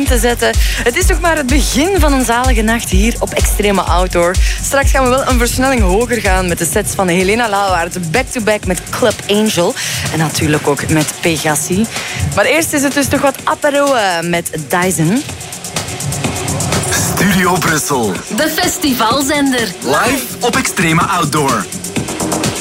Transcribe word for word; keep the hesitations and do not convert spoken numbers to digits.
te zetten. Het is nog maar het begin van een zalige nacht hier op Extreme Outdoor. Straks gaan we wel een versnelling hoger gaan met de sets van Helena Lauwaert. Back-to-back met Club Angel. En natuurlijk ook met Pegasi. Maar eerst is het dus toch wat apero met Dyson. Studio Brussel. De festivalzender. Live op Extreme Outdoor.